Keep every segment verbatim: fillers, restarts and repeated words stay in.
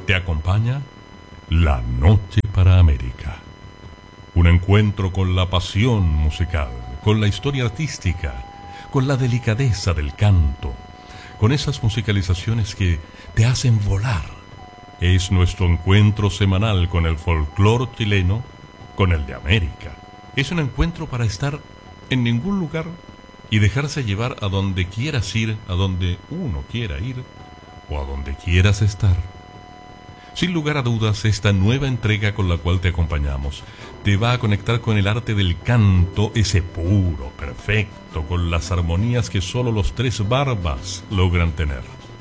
te acompaña La Noche para América. Un encuentro con la pasión musical, con la historia artística, con la delicadeza del canto, con esas musicalizaciones que te hacen volar. Es nuestro encuentro semanal con el folclore chileno, con el de América. Es un encuentro para estar en ningún lugar y dejarse llevar a donde quieras ir, a donde uno quiera ir o a donde quieras estar. Sin lugar a dudas, esta nueva entrega con la cual te acompañamos te va a conectar con el arte del canto, ese puro, perfecto, con las armonías que solo los tres barbas logran tener.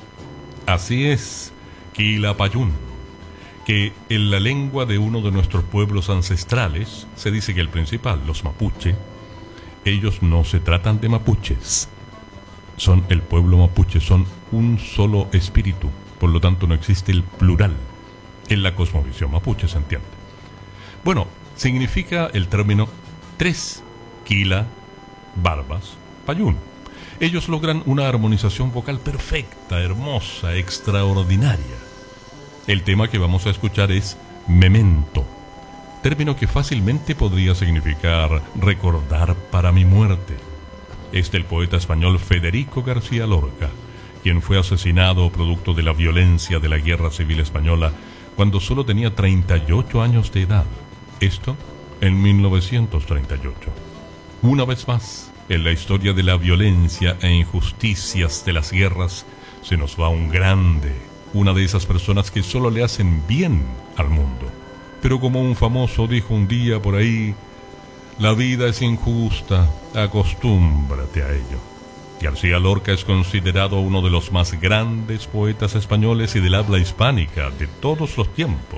Así es, Quilapayún, que en la lengua de uno de nuestros pueblos ancestrales se dice que el principal, los mapuche, ellos no se tratan de mapuches, son el pueblo mapuche, son un solo espíritu, por lo tanto no existe el plural en la cosmovisión mapuche, ¿se entiende? Bueno, significa el término tres quila, barbas, payún. Ellos logran una armonización vocal perfecta, hermosa, extraordinaria. El tema que vamos a escuchar es Memento, término que fácilmente podría significar recordar para mi muerte. Es del poeta español Federico García Lorca, quien fue asesinado producto de la violencia de la Guerra Civil Española cuando solo tenía treinta y ocho años de edad. Esto en mil novecientos treinta y ocho. Una vez más, en la historia de la violencia e injusticias de las guerras, se nos va un grande, una de esas personas que solo le hacen bien al mundo. Pero como un famoso dijo un día por ahí, la vida es injusta, acostúmbrate a ello. García Lorca es considerado uno de los más grandes poetas españoles y del habla hispánica de todos los tiempos.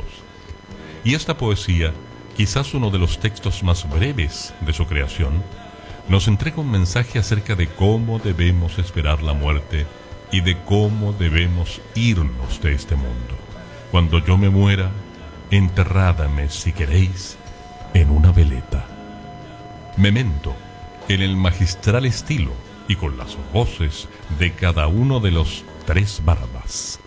Y esta poesía, quizás uno de los textos más breves de su creación, nos entrega un mensaje acerca de cómo debemos esperar la muerte y de cómo debemos irnos de este mundo. Cuando yo me muera, enterrádame, si queréis, en una veleta. Memento, en el magistral estilo y con las voces de cada uno de los tres barbas.